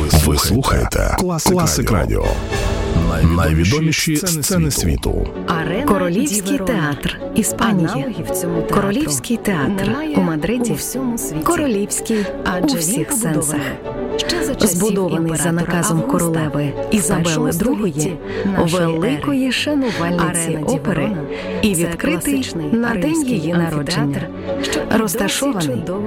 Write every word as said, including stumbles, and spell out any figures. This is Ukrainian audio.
Ви слухаєте Класик Радіо. Найвідоміші сцени світу. Королівський театр Іспанії. Королівський театр у Мадриді. Королівський у всіх сенсах. Збудований за наказом королеви Ізабели другої, великої шанувальниці опери, і відкритий на день її народження. Розташований